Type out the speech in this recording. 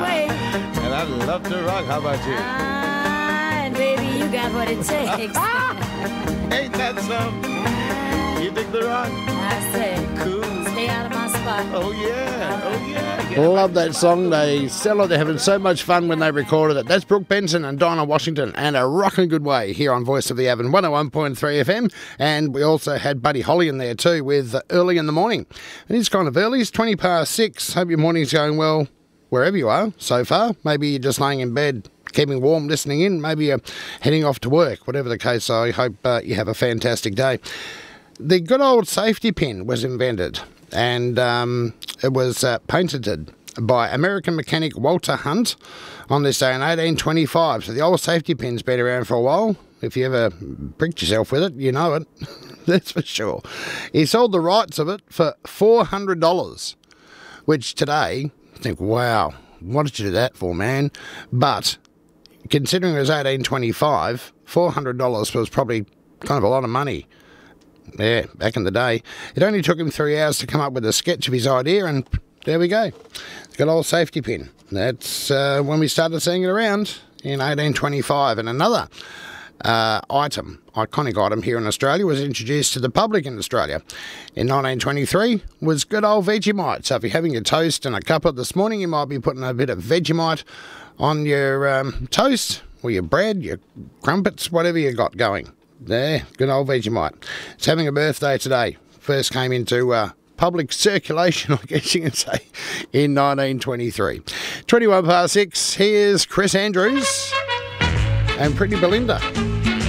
way. And I love to rock. How about you? And baby, you got what it takes. Ain't that something? You dig the rock? I say, Cool. stay out of my spot. Oh, yeah. Oh, yeah. Love that song. They sound like they're having so much fun when they recorded it. That's Brooke Benson and Donna Washington and A Rockin' Good Way here on Voice of the Avon 101.3 FM. And we also had Buddy Holly in there too with Early in the Morning. And it's kind of early. It's 20 past 6. Hope your morning's going well wherever you are so far. Maybe you're just laying in bed, keeping warm, listening in. Maybe you're heading off to work. Whatever the case, I hope you have a fantastic day. The good old safety pin was invented, and it was patented by American mechanic Walter Hunt on this day in 1825. So the old safety pin's been around for a while. If you ever pricked yourself with it, you know it. That's for sure. He sold the rights of it for $400, which today, I think, wow, what did you do that for, man? But considering it was 1825, $400 was probably kind of a lot of money. Yeah, back in the day. It only took him 3 hours to come up with a sketch of his idea, and there we go. Good old safety pin. That's when we started seeing it around in 1825. And another iconic item here in Australia, was introduced to the public in Australia in 1923, was good old Vegemite. So if you're having your toast and a cuppa this morning, you might be putting a bit of Vegemite on your toast, or your bread, your crumpets, whatever you got going. There, good old Vegemite. It's having a birthday today. First came into public circulation, I guess you can say, in 1923. 21 past 6, here's Chris Andrews and Pretty Belinda.